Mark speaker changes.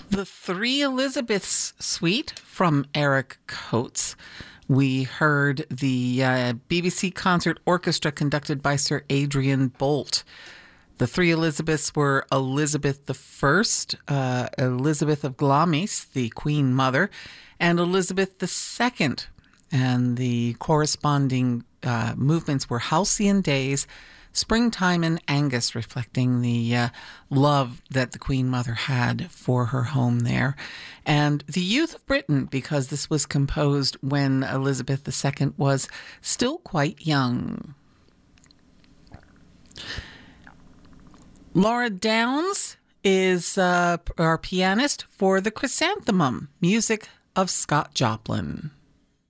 Speaker 1: The Three Elizabeths Suite from Eric Coates. We heard the BBC Concert Orchestra conducted by Sir Adrian Boult. The Three Elizabeths were Elizabeth I, Elizabeth of Glamis, the Queen Mother, and Elizabeth II. And the corresponding movements were Halcyon Days, Springtime in Angus, reflecting the love that the Queen Mother had for her home there. And the Youth of Britain, because this was composed when Elizabeth II was still quite young. Laura Downs is our pianist for the Chrysanthemum, music of Scott Joplin.